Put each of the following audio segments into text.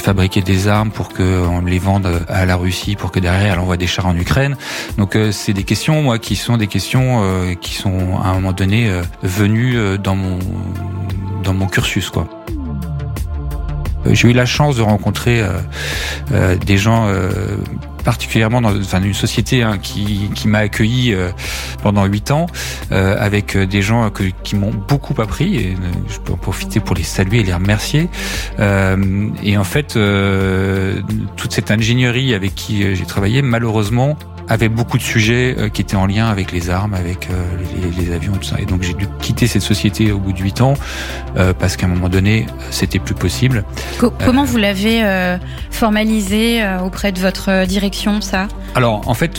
fabriquer des armes pour qu'on les vende à la Russie, pour que derrière elle envoie des chars en Ukraine. Donc c'est des questions, moi, qui sont à un moment donné venues dans mon cursus, quoi. J'ai eu la chance de rencontrer des gens particulièrement dans une société qui m'a accueilli pendant 8 ans avec des gens qui m'ont beaucoup appris, et je peux en profiter pour les saluer et les remercier. Et en fait, toute cette ingénierie avec qui j'ai travaillé, malheureusement, avait beaucoup de sujets qui étaient en lien avec les armes, avec les avions et tout ça. Et donc j'ai dû quitter cette société au bout de 8 ans parce qu'à un moment donné, c'était plus possible. Comment vous l'avez formalisé auprès de votre direction, ça ? Alors, en fait,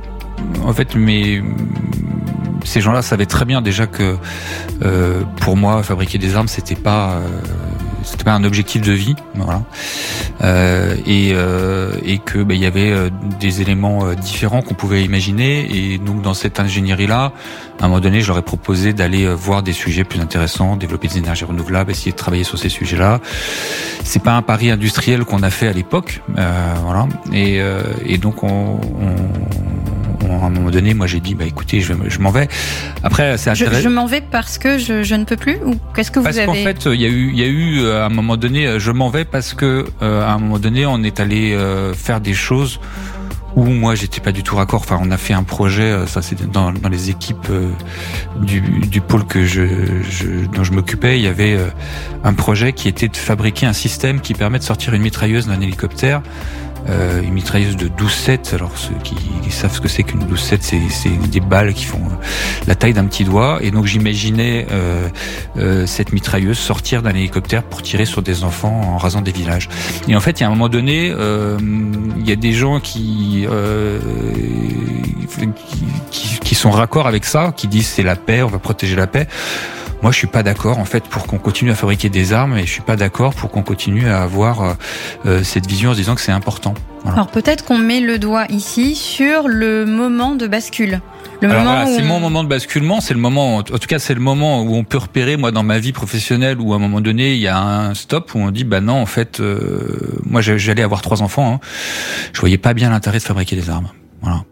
ces gens-là savaient très bien déjà que pour moi, fabriquer des armes, c'était pas un objectif de vie, voilà. Et que il y avait des éléments différents qu'on pouvait imaginer. Et donc dans cette ingénierie-là, à un moment donné, je leur ai proposé d'aller voir des sujets plus intéressants, développer des énergies renouvelables, essayer de travailler sur ces sujets-là. C'est pas un pari industriel qu'on a fait à l'époque, voilà. Et donc à un moment donné, moi j'ai dit écoutez, je m'en vais. Après, c'est intéressant. Je m'en vais parce que je ne peux plus, ou qu'est-ce que vous avez ? Parce qu'en fait, il y a eu à un moment donné, je m'en vais parce que à un moment donné, on est allé faire des choses où moi j'étais pas du tout raccord. Enfin, on a fait un projet, ça c'était dans les équipes du pôle dont je m'occupais. Il y avait un projet qui était de fabriquer un système qui permet de sortir une mitrailleuse d'un hélicoptère. Une mitrailleuse de 12-7. Alors ceux qui savent ce que c'est qu'une 12-7, c'est des balles qui font la taille d'un petit doigt. Et donc j'imaginais cette mitrailleuse sortir d'un hélicoptère pour tirer sur des enfants en rasant des villages. Et en fait, il y a un moment donné, il y a des gens qui sont raccords avec ça, qui disent c'est la paix, on va protéger la paix. Moi, je suis pas d'accord, en fait, pour qu'on continue à fabriquer des armes, et je suis pas d'accord pour qu'on continue à avoir cette vision en se disant que c'est important. Voilà. Alors peut-être qu'on met le doigt ici sur le moment de bascule. C'est mon moment de basculement, c'est le moment, en tout cas, c'est le moment où on peut repérer, moi, dans ma vie professionnelle, où à un moment donné, il y a un stop où on dit, non, en fait, moi, j'allais avoir 3 enfants, je voyais pas bien l'intérêt de fabriquer des armes. Voilà.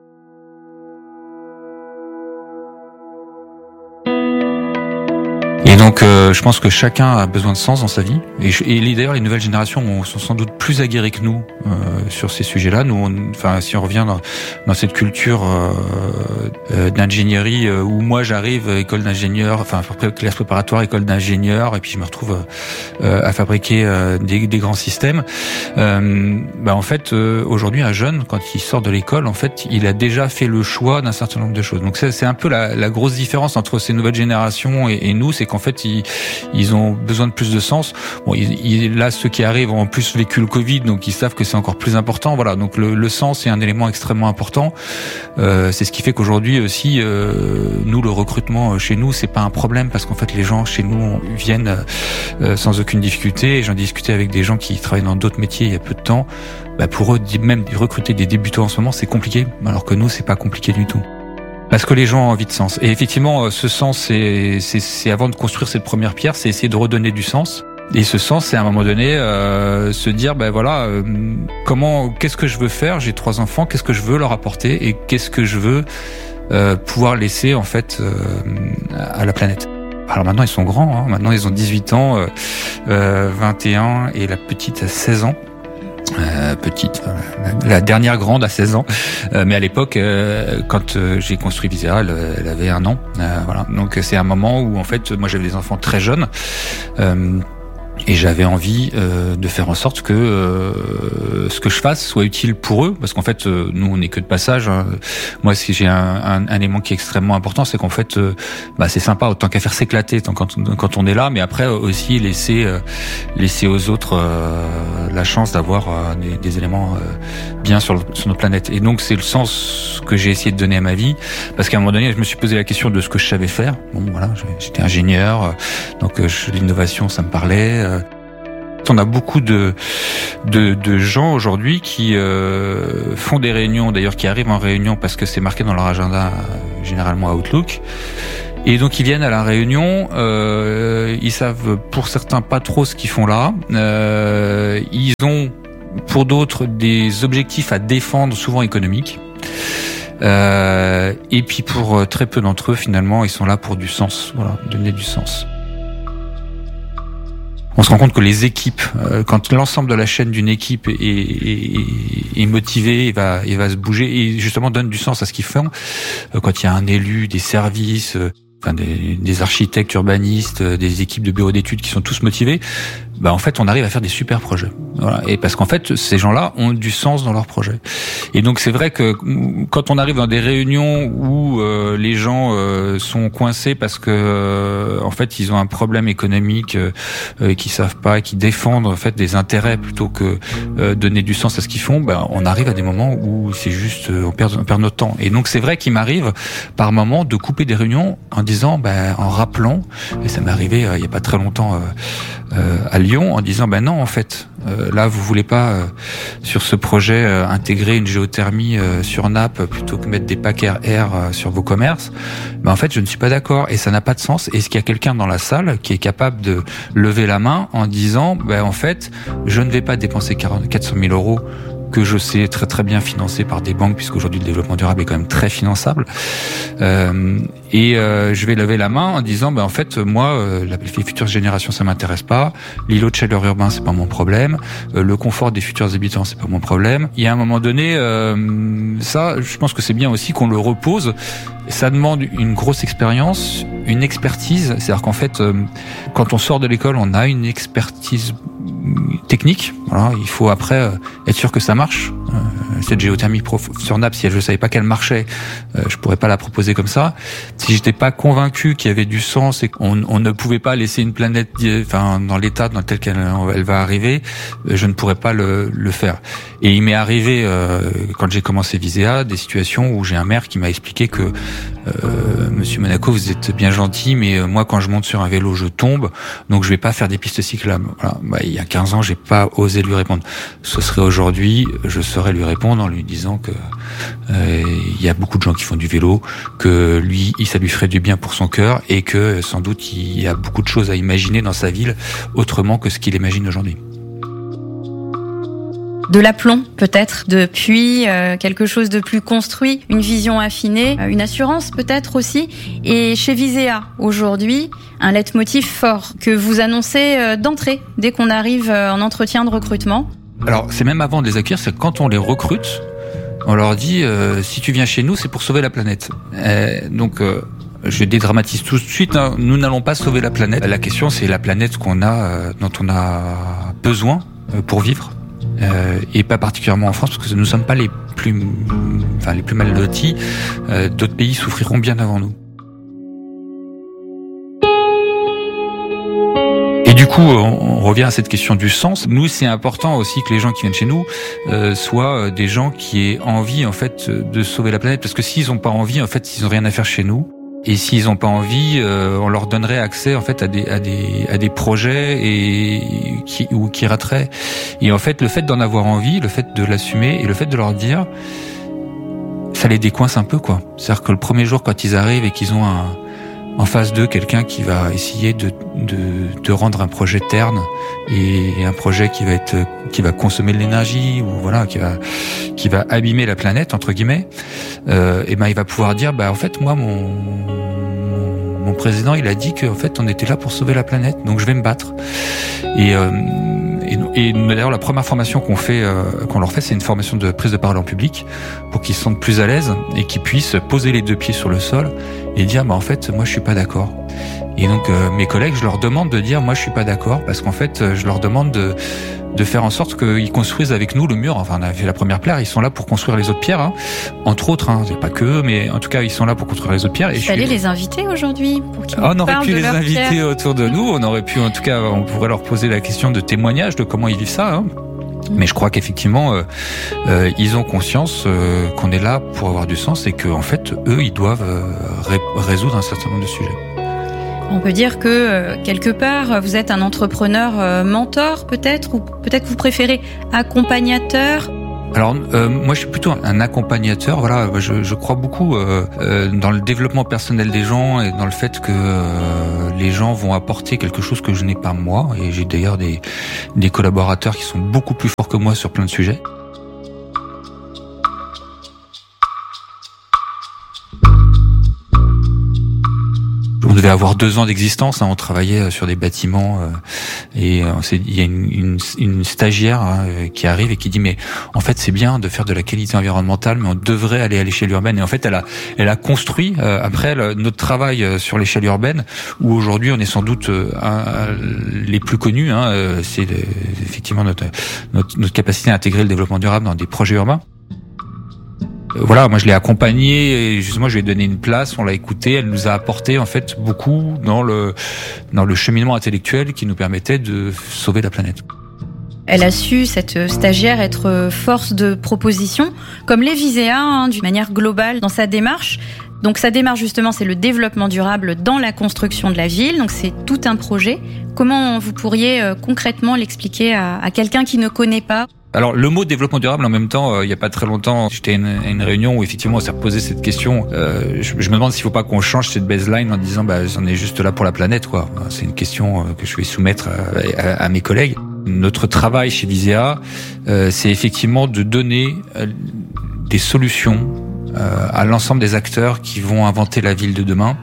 Et donc, je pense que chacun a besoin de sens dans sa vie. Et d'ailleurs, les nouvelles générations sont sans doute plus aguerries que nous sur ces sujets-là. Nous, si on revient dans cette culture d'ingénierie où moi j'arrive école d'ingénieur, classe préparatoire, école d'ingénieur, et puis je me retrouve à fabriquer des grands systèmes. En fait, aujourd'hui, un jeune, quand il sort de l'école, en fait, il a déjà fait le choix d'un certain nombre de choses. Donc c'est un peu la grosse différence entre ces nouvelles générations et nous, c'est qu'en fait, ils ont besoin de plus de sens. Bon, là, ceux qui arrivent ont en plus vécu le Covid, donc ils savent que c'est encore plus important. Voilà, donc le sens est un élément extrêmement important. C'est ce qui fait qu'aujourd'hui aussi, nous, le recrutement chez nous, c'est pas un problème, parce qu'en fait, les gens chez nous viennent sans aucune difficulté. Et j'en discutais avec des gens qui travaillent dans d'autres métiers il y a peu de temps. Pour eux, même recruter des débutants en ce moment, c'est compliqué, alors que nous, c'est pas compliqué du tout. Parce que les gens ont envie de sens. Et effectivement, ce sens, c'est avant de construire cette première pierre, c'est essayer de redonner du sens. Et ce sens, c'est à un moment donné se dire, qu'est-ce que je veux faire ? J'ai 3 enfants, qu'est-ce que je veux leur apporter, et qu'est-ce que je veux pouvoir laisser en fait à la planète. Alors maintenant, ils sont grands. Maintenant, ils ont 18 ans, 21, et la petite a 16 ans. La dernière grande a 16 ans, mais à l'époque, quand j'ai construit Visera, elle avait 1 an. Voilà. Donc c'est un moment où en fait, moi j'avais des enfants très jeunes. Et j'avais envie de faire en sorte que ce que je fasse soit utile pour eux, parce qu'en fait nous on n'est que de passage. Moi, si j'ai un élément qui est extrêmement important, c'est qu'en fait c'est sympa autant qu'à faire s'éclater quand on est là, mais après aussi laisser aux autres la chance d'avoir des éléments bien sur notre planète. Et donc c'est le sens que j'ai essayé de donner à ma vie, parce qu'à un moment donné je me suis posé la question de ce que je savais faire. Bon voilà, j'étais ingénieur, donc l'innovation ça me parlait. On a beaucoup de gens aujourd'hui qui font des réunions, d'ailleurs qui arrivent en réunion parce que c'est marqué dans leur agenda, généralement Outlook, Et donc ils viennent à la réunion, ils savent pour certains pas trop ce qu'ils font là. Ils ont pour d'autres des objectifs à défendre, souvent économiques. Et puis pour très peu d'entre eux, finalement, ils sont là pour du sens, voilà, donner du sens. On se rend compte que les équipes, quand l'ensemble de la chaîne d'une équipe est motivée, il va se bouger et justement donne du sens à ce qu'ils font. Quand il y a un élu, des services, des architectes, urbanistes, des équipes de bureaux d'études qui sont tous motivés, bah en fait on arrive à faire des super projets. Voilà. Et parce qu'en fait ces gens-là ont du sens dans leurs projets. Et donc c'est vrai que quand on arrive dans des réunions où les gens sont coincés parce que en fait ils ont un problème économique qu'ils savent pas, qui défendent en fait des intérêts plutôt que donner du sens à ce qu'ils font, bah on arrive à des moments où c'est juste on perd notre temps. Et donc c'est vrai qu'il m'arrive par moments de couper des réunions en disant, en rappelant, et ça m'est arrivé il y a pas très longtemps à Lyon, en disant non en fait là vous voulez pas sur ce projet intégrer une géothermie sur nappe plutôt que mettre des packs air sur vos commerces. En fait je ne suis pas d'accord et ça n'a pas de sens. Est-ce qu'il y a quelqu'un dans la salle qui est capable de lever la main en disant en fait je ne vais pas dépenser 400 000 euros que je sais très très bien financer par des banques, puisqu'aujourd'hui le développement durable est quand même très finançable. Je vais lever la main en disant en fait moi les futures générations ça m'intéresse pas, l'îlot de chaleur urbain c'est pas mon problème, le confort des futurs habitants c'est pas mon problème. Il y a un moment donné ça je pense que c'est bien aussi qu'on le repose. Ça demande une grosse expérience, une expertise, c'est-à-dire qu'en fait quand on sort de l'école on a une expertise technique, voilà, il faut après être sûr que ça marche. Cette géothermie sur nappe, si je savais pas qu'elle marchait, je pourrais pas la proposer comme ça. Si j'étais pas convaincu qu'il y avait du sens et qu'on ne pouvait pas laisser une planète, dans l'état dans lequel elle va arriver, je ne pourrais pas le faire. Et il m'est arrivé quand j'ai commencé Visea des situations où j'ai un maire qui m'a expliqué que Monsieur Monaco, vous êtes bien gentil, mais moi quand je monte sur un vélo, je tombe, donc je vais pas faire des pistes cyclables. Voilà. Il y a 15 ans, j'ai pas osé lui répondre. Ce serait aujourd'hui, je saurais lui répondre en lui disant que il y a beaucoup de gens qui font du vélo, que lui, ça lui ferait du bien pour son cœur et que sans doute il y a beaucoup de choses à imaginer dans sa ville autrement que ce qu'il imagine aujourd'hui. De l'aplomb, peut-être, depuis quelque chose de plus construit, une vision affinée, une assurance peut-être aussi. Et chez Visea, aujourd'hui, un leitmotiv fort que vous annoncez d'entrée, dès qu'on arrive en entretien de recrutement. Alors, c'est même avant de les accueillir, c'est quand on les recrute, on leur dit si tu viens chez nous, c'est pour sauver la planète. Donc, je dédramatise tout de suite, hein, nous n'allons pas sauver la planète. La question, c'est la planète qu'on a, dont on a besoin pour vivre. Et pas particulièrement en France parce que nous ne sommes pas les plus mal lotis. D'autres pays souffriront bien avant nous. Et du coup, on revient à cette question du sens. Nous, c'est important aussi que les gens qui viennent chez nous soient des gens qui aient envie en fait de sauver la planète, parce que s'ils n'ont pas envie, en fait, ils n'ont rien à faire chez nous. Et s'ils n'ont pas envie, on leur donnerait accès en fait à des projets qui rateraient. Et en fait, le fait d'en avoir envie, le fait de l'assumer et le fait de leur dire, ça les décoince un peu quoi. C'est-à-dire que le premier jour, quand ils arrivent et qu'ils ont en face d'eux quelqu'un qui va essayer de rendre un projet terne et un projet qui va consommer de l'énergie ou voilà qui va abîmer la planète entre guillemets, et il va pouvoir dire en fait moi mon président il a dit que en fait on était là pour sauver la planète, donc je vais me battre. Et d'ailleurs la première formation qu'on leur fait, c'est une formation de prise de parole en public pour qu'ils se sentent plus à l'aise et qu'ils puissent poser les deux pieds sur le sol et dire en fait moi je suis pas d'accord. Et donc mes collègues, je leur demande de dire moi je suis pas d'accord, parce qu'en fait je leur demande de faire en sorte qu'ils construisent avec nous le mur. Enfin, on a fait la première pierre, ils sont là pour construire les autres pierres, hein. Entre autres, hein, c'est pas que eux, mais en tout cas, ils sont là pour construire les autres pierres. Il fallait les inviter aujourd'hui pour qu'ils on aurait pu les inviter pierres autour de nous, on aurait pu, en tout cas, on pourrait leur poser la question de témoignage de comment ils vivent ça, hein. Mais je crois qu'effectivement, ils ont conscience qu'on est là pour avoir du sens et que, en fait, eux, ils doivent résoudre un certain nombre de sujets. On peut dire que, quelque part, vous êtes un entrepreneur mentor, peut-être, ou peut-être que vous préférez accompagnateur. Alors moi je suis plutôt un accompagnateur. Voilà, je crois beaucoup dans le développement personnel des gens et dans le fait que les gens vont apporter quelque chose que je n'ai pas moi. Et j'ai d'ailleurs des collaborateurs qui sont beaucoup plus forts que moi sur plein de sujets. On devait avoir 2 ans d'existence, on travaillait sur des bâtiments et il y a une stagiaire qui arrive et qui dit mais en fait c'est bien de faire de la qualité environnementale mais on devrait aller à l'échelle urbaine. Et en fait elle a construit après notre travail sur l'échelle urbaine où aujourd'hui on est sans doute les plus connus. C'est effectivement notre capacité à intégrer le développement durable dans des projets urbains. Voilà, moi je l'ai accompagnée et justement je lui ai donné une place, on l'a écoutée, elle nous a apporté en fait beaucoup dans le cheminement intellectuel qui nous permettait de sauver la planète. Elle a su, cette stagiaire, être force de proposition, comme les Visea, d'une manière globale dans sa démarche. Donc sa démarche justement, c'est le développement durable dans la construction de la ville, donc c'est tout un projet. Comment vous pourriez concrètement l'expliquer à quelqu'un qui ne connaît pas ? Alors le mot développement durable, en même temps, il y a pas très longtemps, j'étais à une réunion où effectivement on s'est reposé cette question. Je me demande s'il faut pas qu'on change cette baseline en disant on est juste là pour la planète, quoi. C'est une question que je vais soumettre à mes collègues. Notre travail chez Visea, c'est effectivement de donner des solutions à l'ensemble des acteurs qui vont inventer la ville de demain,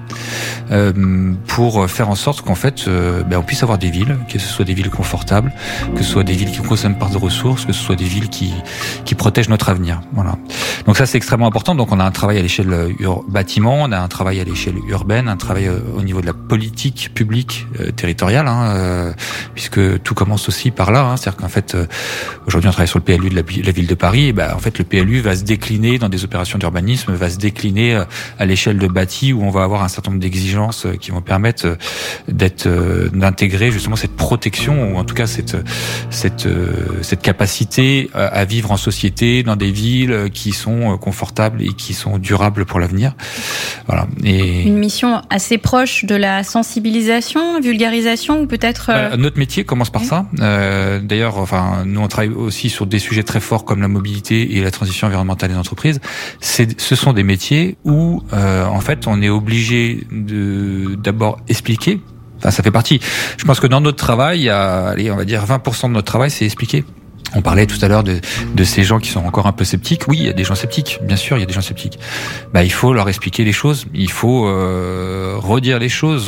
pour faire en sorte qu'en fait on puisse avoir des villes, que ce soit des villes confortables, que ce soit des villes qui ne consomment pas de ressources, que ce soit des villes qui protègent notre avenir. Voilà. Donc ça c'est extrêmement important. Donc on a un travail à l'échelle bâtiment, on a un travail à l'échelle urbaine, un travail au niveau de la politique publique territoriale, puisque tout commence aussi par là. C'est-à-dire qu'en fait aujourd'hui on travaille sur le PLU de la ville de Paris. Et en fait le PLU va se décliner dans des opérations d'urbanisme, va se décliner à l'échelle de bâti où on va avoir un certain nombre d'exigences qui vont permettre d'intégrer justement cette protection ou en tout cas cette capacité à vivre en société dans des villes qui sont confortables et qui sont durables pour l'avenir. Voilà. Et une mission assez proche de la sensibilisation, vulgarisation ou peut-être notre métier commence par ça. D'ailleurs, nous on travaille aussi sur des sujets très forts comme la mobilité et la transition environnementale des entreprises. Ce sont des métiers où en fait on est obligé de d'abord expliquer. Ça fait partie. Je pense que dans notre travail, on va dire 20% de notre travail, c'est expliquer. On parlait tout à l'heure de ces gens qui sont encore un peu sceptiques. Oui, il y a des gens sceptiques. Bien sûr, il y a des gens sceptiques. Il faut leur expliquer les choses. Il faut redire les choses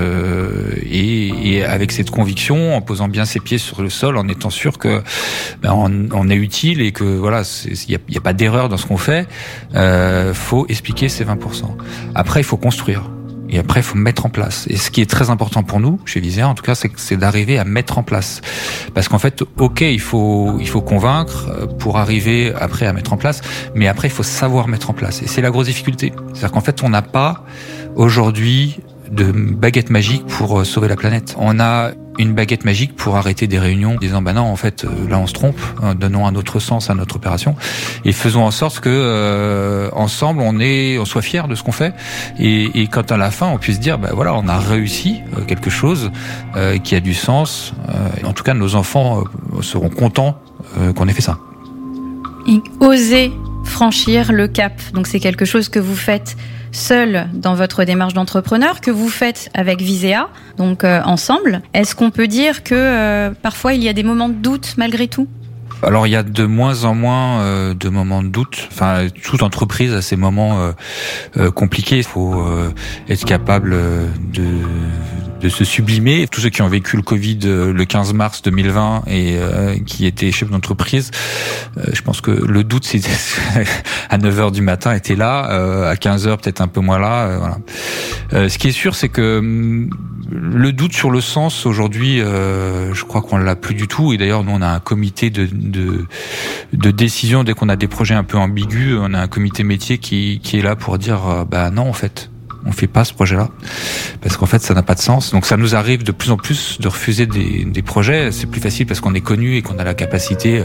et avec cette conviction, en posant bien ses pieds sur le sol, en étant sûr que on est utile et que voilà, il y a pas d'erreur dans ce qu'on fait. Faut expliquer ces 20%. Après, il faut construire. Et après, il faut mettre en place. Et ce qui est très important pour nous, chez Visea, en tout cas, c'est d'arriver à mettre en place. Parce qu'en fait, ok, il faut convaincre pour arriver après à mettre en place, mais après, il faut savoir mettre en place. Et c'est la grosse difficulté. C'est-à-dire qu'en fait, on n'a pas aujourd'hui de baguette magique pour sauver la planète. On a une baguette magique pour arrêter des réunions, disant non, en fait, là on se trompe, donnons un autre sens à notre opération et faisons en sorte que ensemble on soit fiers de ce qu'on fait et quand à la fin on puisse dire voilà, on a réussi quelque chose qui a du sens. En tout cas, nos enfants seront contents qu'on ait fait ça. Et oser franchir le cap. Donc c'est quelque chose que vous faites seul dans votre démarche d'entrepreneur, que vous faites avec Visea, donc ensemble. Est-ce qu'on peut dire que parfois il y a des moments de doute malgré tout ? Alors il y a de moins en moins de moments de doute. Toute entreprise a ses moments compliqués. Il faut être capable de se sublimer. Tous ceux qui ont vécu le Covid le 15 mars 2020 et qui étaient chefs d'entreprise, je pense que le doute c'était à 9h du matin était là, à 15h peut-être un peu moins là. Voilà. Ce qui est sûr, c'est que le doute sur le sens aujourd'hui, je crois qu'on l'a plus du tout. Et d'ailleurs, nous on a un comité de décision dès qu'on a des projets un peu ambigus. On a un comité métier qui est là pour dire non, en fait, on fait pas ce projet-là parce qu'en fait ça n'a pas de sens. Donc ça nous arrive de plus en plus de refuser des projets. C'est plus facile parce qu'on est connu et qu'on a la capacité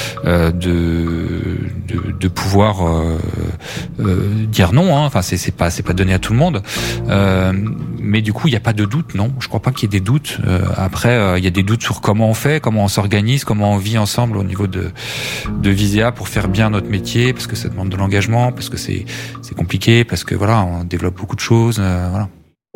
de pouvoir dire non. C'est pas donné à tout le monde. Mais du coup, il n'y a pas de doute, non. Je crois pas qu'il y ait des doutes. Après, il y a des doutes sur comment on fait, comment on s'organise, comment on vit ensemble au niveau de Visea pour faire bien notre métier, parce que ça demande de l'engagement, parce que c'est compliqué, parce que voilà, on développe beaucoup de choses, voilà.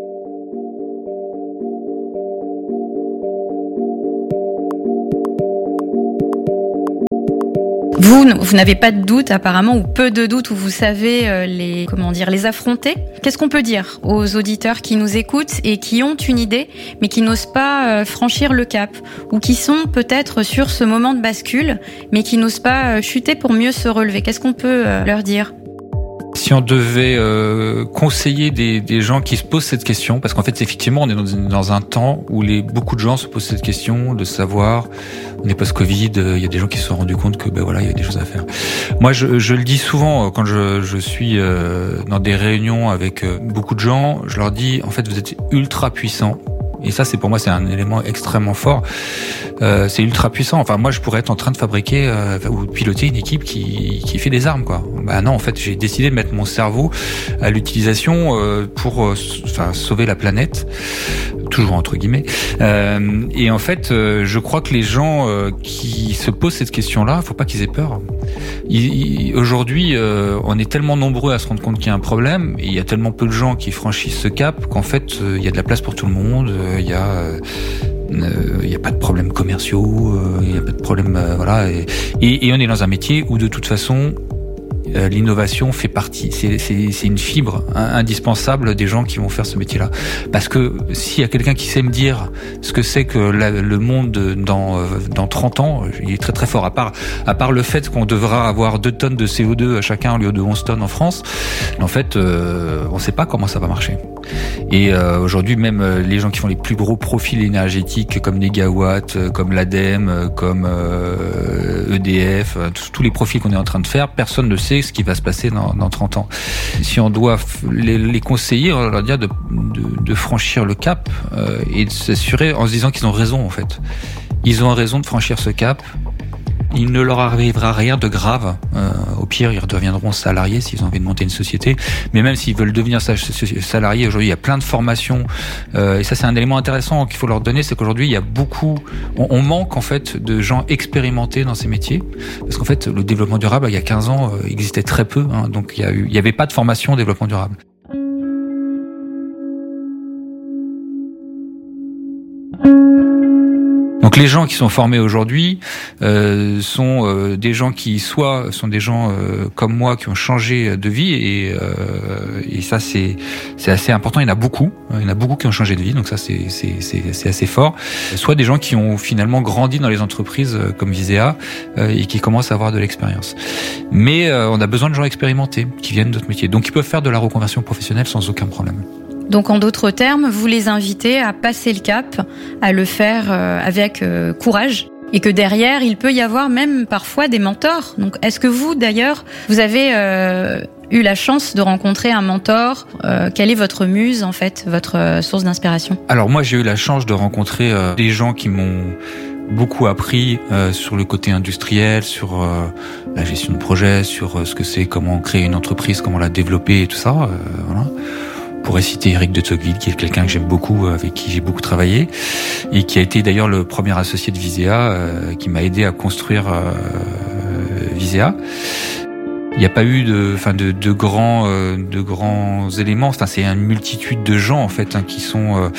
Vous n'avez pas de doute apparemment, ou peu de doute, où vous savez les affronter. Qu'est-ce qu'on peut dire aux auditeurs qui nous écoutent et qui ont une idée, mais qui n'osent pas franchir le cap, ou qui sont peut-être sur ce moment de bascule, mais qui n'osent pas chuter pour mieux se relever? Qu'est-ce qu'on peut leur dire? Si on devait conseiller des gens qui se posent cette question, parce qu'en fait, effectivement, on est dans un temps où beaucoup de gens se posent cette question de savoir, on est post-Covid, il y a des gens qui se sont rendus compte que il y a des choses à faire. Moi, je le dis souvent quand je suis dans des réunions avec beaucoup de gens, je leur dis, en fait, vous êtes ultra puissants. Et ça, pour moi, c'est un élément extrêmement fort. C'est ultra puissant. Enfin, moi, je pourrais être en train de fabriquer ou de piloter une équipe qui fait des armes, quoi. Non, en fait, j'ai décidé de mettre mon cerveau à l'utilisation pour sauver la planète, toujours entre guillemets. Et en fait, je crois que les gens qui se posent cette question-là, faut pas qu'ils aient peur. Aujourd'hui, on est tellement nombreux à se rendre compte qu'il y a un problème, et il y a tellement peu de gens qui franchissent ce cap qu'en fait, il y a de la place pour tout le monde. Il y a pas de problèmes commerciaux, il y a pas de problème, voilà. Et on est dans un métier où de toute façon, l'innovation fait partie, c'est une fibre indispensable des gens qui vont faire ce métier-là. Parce que s'il y a quelqu'un qui sait me dire ce que c'est que le monde dans 30 ans, il est très très fort. À part le fait qu'on devra avoir 2 tonnes de CO2 à chacun au lieu de 11 tonnes en France, en fait, on sait pas comment ça va marcher. Et aujourd'hui, même les gens qui font les plus gros profils énergétiques, comme Negawatt, comme l'ADEME, comme EDF, tous les profils qu'on est en train de faire, personne ne sait ce qui va se passer dans 30 ans. Si on doit les conseiller, on leur dire de franchir le cap et de s'assurer en se disant qu'ils ont raison, en fait. Ils ont raison de franchir ce cap. Il ne leur arrivera rien de grave. Au pire, ils redeviendront salariés s'ils ont envie de monter une société. Mais même s'ils veulent devenir salariés, aujourd'hui, il y a plein de formations. Et ça, c'est un élément intéressant qu'il faut leur donner, c'est qu'aujourd'hui, il y a on manque en fait de gens expérimentés dans ces métiers. Parce qu'en fait, le développement durable, il y a 15 ans, existait très peu. Donc, il y avait pas de formation au développement durable. Donc les gens qui sont formés aujourd'hui sont des gens qui soit sont des gens comme moi qui ont changé de vie et ça c'est assez important. Il y en a beaucoup qui ont changé de vie, donc ça c'est assez fort. Soit des gens qui ont finalement grandi dans les entreprises comme Visea et qui commencent à avoir de l'expérience. Mais on a besoin de gens expérimentés qui viennent d'autres métiers, donc ils peuvent faire de la reconversion professionnelle sans aucun problème. Donc en d'autres termes, vous les invitez à passer le cap, à le faire avec courage, et que derrière, il peut y avoir même parfois des mentors. Donc est-ce que vous, d'ailleurs, vous avez eu la chance de rencontrer un mentor? Quelle est votre muse, en fait, votre source d'inspiration? Alors moi, j'ai eu la chance de rencontrer des gens qui m'ont beaucoup appris sur le côté industriel, sur la gestion de projet, sur ce que c'est, comment créer une entreprise, comment la développer et tout ça. Voilà. Je pourrais citer Eric de Tocqueville, qui est quelqu'un que j'aime beaucoup, avec qui j'ai beaucoup travaillé, et qui a été d'ailleurs le premier associé de Visea, qui m'a aidé à construire Visea. Il n'y a pas eu de grands éléments. Enfin, c'est une multitude de gens en fait qui sont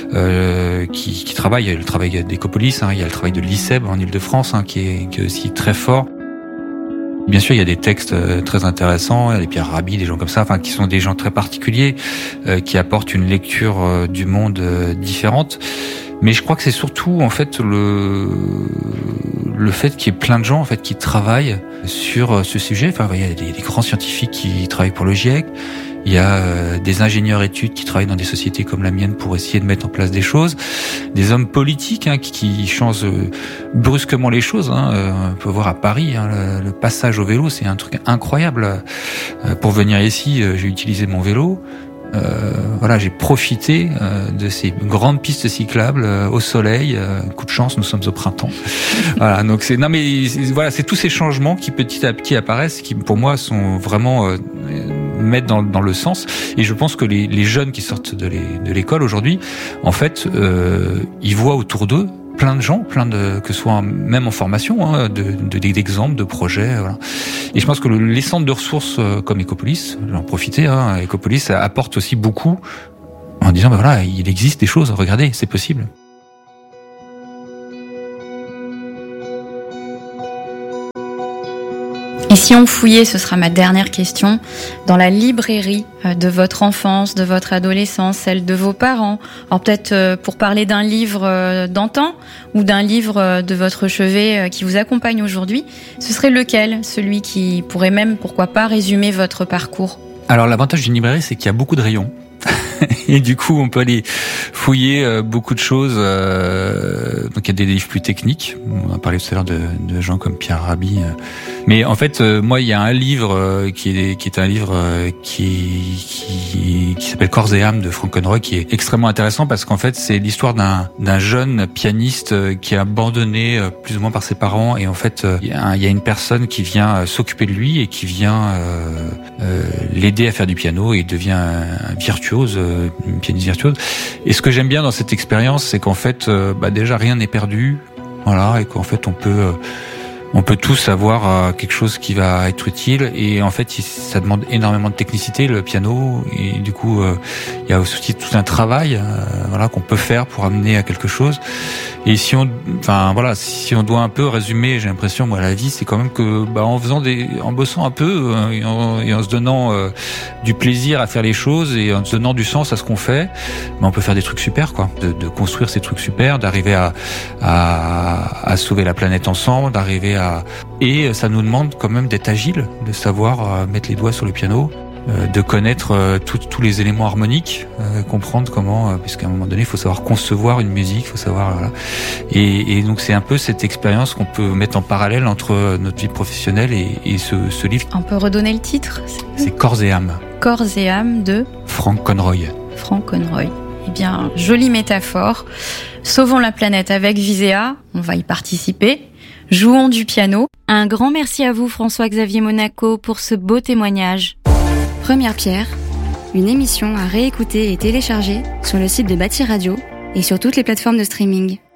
qui travaillent. Il y a le travail d'Ecopolis, il y a le travail de l'ICEB en Île-de-France, qui est aussi très fort. Bien sûr, il y a des textes très intéressants, il y a des Pierre Rabhi, des gens comme ça, qui sont des gens très particuliers, qui apportent une lecture du monde différente. Mais je crois que c'est surtout en fait le fait qu'il y ait plein de gens en fait qui travaillent sur ce sujet. Enfin, il y a des grands scientifiques qui travaillent pour le GIEC. Il y a des ingénieurs études qui travaillent dans des sociétés comme la mienne pour essayer de mettre en place des choses. Des hommes politiques qui changent brusquement les choses. On peut voir à Paris, le passage au vélo, c'est un truc incroyable. Pour venir ici, j'ai utilisé mon vélo. J'ai profité de ces grandes pistes cyclables au soleil. Coup de chance, nous sommes au printemps. Voilà, donc c'est tous ces changements qui petit à petit apparaissent, qui pour moi sont vraiment mettre dans le sens. Et je pense que les jeunes qui sortent de l'école aujourd'hui, en fait, ils voient autour d'eux plein de gens, que ce soit même en formation, d'exemples, de projets. Voilà. Et je pense que les centres de ressources comme Ecopolis, j'en profiter, Ecopolis apporte aussi beaucoup en disant, voilà, il existe des choses, regardez, c'est possible. Et si on fouillait, ce sera ma dernière question, dans la librairie de votre enfance, de votre adolescence, celle de vos parents, alors peut-être pour parler d'un livre d'antan ou d'un livre de votre chevet qui vous accompagne aujourd'hui, ce serait lequel, celui qui pourrait même, pourquoi pas, résumer votre parcours? Alors l'avantage d'une librairie, c'est qu'il y a beaucoup de rayons. Et du coup, on peut aller fouiller beaucoup de choses. Donc, il y a des livres plus techniques. On a parlé tout à l'heure de gens comme Pierre Rabhi. Mais en fait, moi, il y a un livre qui est un livre qui s'appelle Corps et âme de Frank Conroy, qui est extrêmement intéressant parce qu'en fait, c'est l'histoire d'un jeune pianiste qui est abandonné plus ou moins par ses parents. Et en fait, il y a une personne qui vient s'occuper de lui et qui vient l'aider à faire du piano, et il devient un virtuose, une pianiste virtuose. Et ce que j'aime bien dans cette expérience, c'est qu'en fait, déjà rien n'est perdu, voilà, et qu'en fait on peut tous avoir quelque chose qui va être utile. Et en fait, ça demande énormément de technicité, le piano, et du coup, il y a aussi tout un travail, qu'on peut faire pour amener à quelque chose. Et si on doit un peu résumer, j'ai l'impression, moi, la vie, c'est quand même que, en bossant un peu et en se donnant du plaisir à faire les choses et en se donnant du sens à ce qu'on fait, on peut faire des trucs super, quoi. De construire ces trucs super, d'arriver à sauver la planète ensemble, d'arriver et ça nous demande quand même d'être agile, de savoir mettre les doigts sur le piano, de connaître tous les éléments harmoniques, comprendre comment, puisqu'à un moment donné, il faut savoir concevoir une musique, il faut savoir, voilà. Et donc c'est un peu cette expérience qu'on peut mettre en parallèle entre notre vie professionnelle et ce livre. On peut redonner le titre? C'est Corps et âme. Corps et âme de Frank Conroy. Frank Conroy. Eh bien, jolie métaphore. Sauvons la planète avec Visea. On va y participer. Jouons du piano. Un grand merci à vous, François-Xavier Monaco, pour ce beau témoignage. Première Pierre, une émission à réécouter et télécharger sur le site de Bâti Radio et sur toutes les plateformes de streaming.